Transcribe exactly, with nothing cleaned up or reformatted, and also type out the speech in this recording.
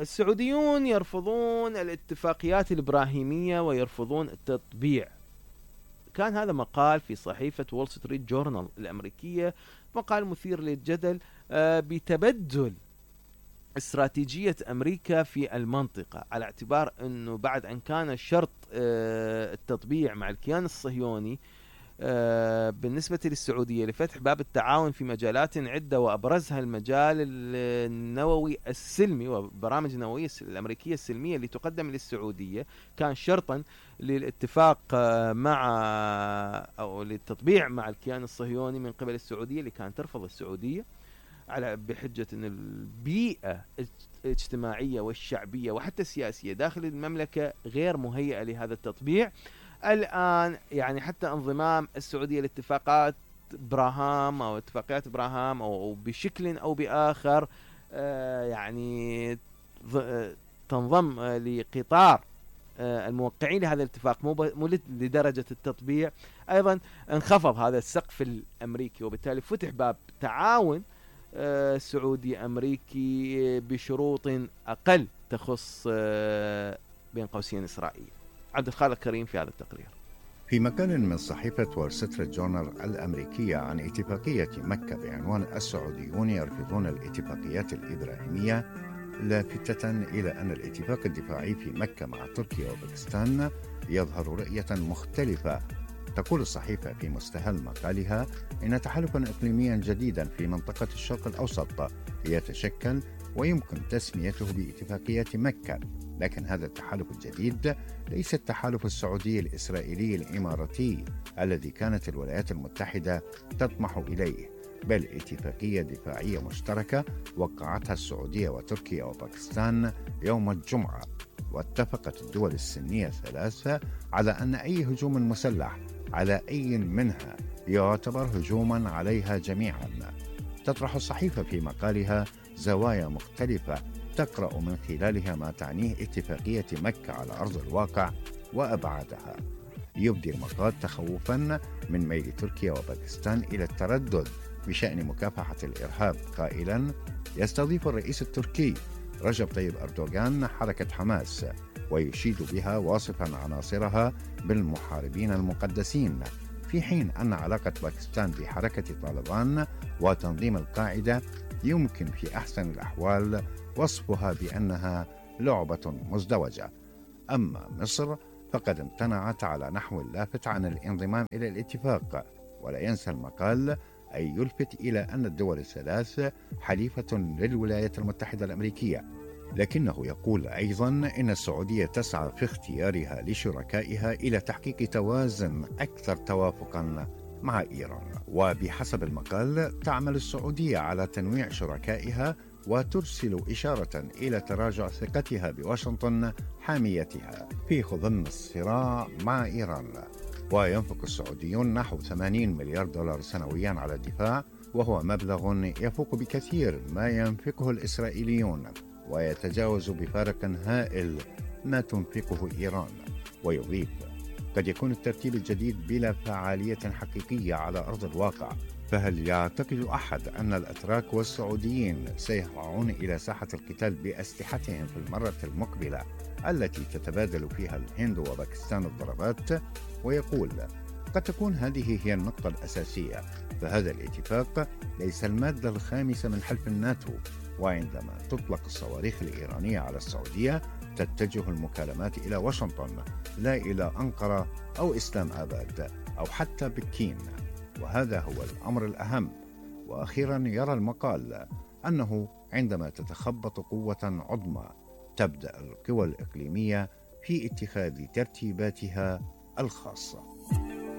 السعوديون يرفضون الاتفاقيات الإبراهيمية ويرفضون التطبيع. كان هذا مقال في صحيفة وول ستريت جورنال الأمريكية، مقال مثير للجدل بتبدل استراتيجية أمريكا في المنطقة، على اعتبار أنه بعد أن كان شرط التطبيع مع الكيان الصهيوني بالنسبة للسعودية لفتح باب التعاون في مجالات عدة، وأبرزها المجال النووي السلمي وبرامج النووية الأمريكية السلمية اللي تقدم للسعودية، كان شرطا للاتفاق مع أو للتطبيع مع الكيان الصهيوني من قبل السعودية، اللي كانت ترفض السعودية على بحجة أن البيئة الاجتماعية والشعبية وحتى السياسية داخل المملكة غير مهيئة لهذا التطبيع. الآن يعني حتى انضمام السعودية لاتفاقات براهام أو اتفاقيات براهام أو بشكل أو بآخر يعني تنضم لقطار الموقعين لهذا الاتفاق مو لدرجة التطبيع، أيضا انخفض هذا السقف الأمريكي، وبالتالي فتح باب تعاون سعودي أمريكي بشروط أقل تخص بين قوسين إسرائيل. عبد الخالق كريم في هذا التقرير. في مكان من صحيفة وول ستريت جورنال الأمريكية عن اتفاقية مكة بعنوان السعوديون يرفضون الاتفاقيات الإبراهيمية، لافتة إلى أن الاتفاق الدفاعي في مكة مع تركيا وباكستان يظهر رؤية مختلفة. تقول الصحيفة في مستهل مقالها إن تحالفا إقليميا جديدا في منطقة الشرق الأوسط يتشكل ويمكن تسميته باتفاقية مكة، لكن هذا التحالف الجديد ليس التحالف السعودي الإسرائيلي الإماراتي الذي كانت الولايات المتحدة تطمح إليه، بل اتفاقية دفاعية مشتركة وقعتها السعودية وتركيا وباكستان يوم الجمعة. واتفقت الدول السنية الثلاثة على أن أي هجوم مسلح على أي منها يعتبر هجوما عليها جميعا. تطرح الصحيفة في مقالها زوايا مختلفة تقرأ من خلالها ما تعنيه اتفاقية مكة على أرض الواقع وأبعادها. يبدي المقال تخوفا من ميل تركيا وباكستان إلى التردد بشأن مكافحة الإرهاب، قائلا: يستضيف الرئيس التركي رجب طيب أردوغان حركة حماس ويشيد بها واصفا عناصرها بالمحاربين المقدسين، في حين أن علاقة باكستان بحركة طالبان وتنظيم القاعدة يمكن في أحسن الأحوال وصفها بأنها لعبة مزدوجة. أما مصر فقد امتنعت على نحو لافت عن الانضمام إلى الاتفاق. ولا ينسى المقال أن يلفت إلى أن الدول الثلاث حليفة للولايات المتحدة الأمريكية، لكنه يقول أيضا إن السعودية تسعى في اختيارها لشركائها إلى تحقيق توازن أكثر توافقا مع إيران. وبحسب المقال تعمل السعودية على تنويع شركائها وترسل إشارة إلى تراجع ثقتها بواشنطن حاميتها في خضم الصراع مع إيران. وينفق السعوديون نحو ثمانين مليار دولار سنويا على الدفاع، وهو مبلغ يفوق بكثير ما ينفقه الإسرائيليون، ويتجاوز بفارق هائل ما تنفقه إيران. ويضيف: قد يكون الترتيب الجديد بلا فعالية حقيقية على أرض الواقع، فهل يعتقد أحد أن الأتراك والسعوديين سيهرعون إلى ساحة القتال بأسلحتهم في المرة المقبلة التي تتبادل فيها الهند وباكستان الضربات؟ ويقول: قد تكون هذه هي النقطة الأساسية، فهذا الاتفاق ليس المادة الخامسة من حلف الناتو، وعندما تطلق الصواريخ الإيرانية على السعودية تتجه المكالمات إلى واشنطن لا إلى أنقرة أو إسلام آباد أو حتى بكين. وهذا هو الأمر الأهم. وأخيرا يرى المقال أنه عندما تتخبط قوة عظمى تبدأ القوى الإقليمية في اتخاذ ترتيباتها الخاصة.